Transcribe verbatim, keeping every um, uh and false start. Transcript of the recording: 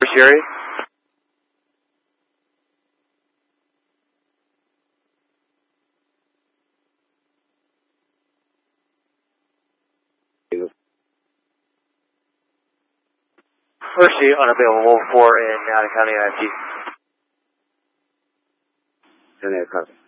Sherry? Hershey unavailable for in Napa County I F T. And that's